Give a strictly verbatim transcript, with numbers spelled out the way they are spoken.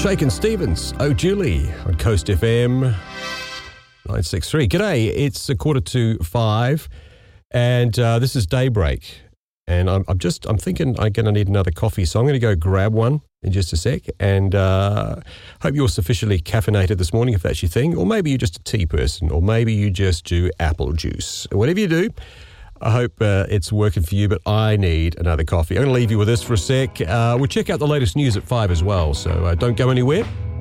Shakin' Stevens, Oh Julie, on Coast F M nine six three. G'day, it's a quarter to five, and uh, this is Daybreak. And I'm, I'm just, I'm thinking I'm going to need another coffee, so I'm going to go grab one in just a sec, and uh, hope you're sufficiently caffeinated this morning if that's your thing, or maybe you're just a tea person, or maybe you just do apple juice. Whatever you do, I hope uh, it's working for you, but I need another coffee. I'm going to leave you with this for a sec. Uh, we'll check out the latest news at five as well, so uh, don't go anywhere.